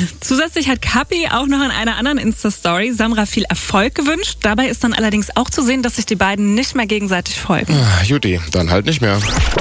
Zusätzlich hat Kapi auch noch in einer anderen Insta-Story Samra viel Erfolg gewünscht. Dabei ist dann allerdings auch zu sehen, dass sich die beiden nicht mehr gegenseitig folgen. Juti, dann halt nicht mehr.